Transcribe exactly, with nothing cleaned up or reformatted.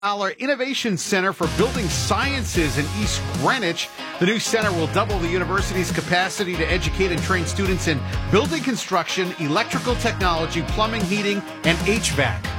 Our Innovation Center for Building Sciences in East Greenwich. The new center will double the university's capacity to educate and train students in building construction, electrical technology, plumbing, heating, and H V A C.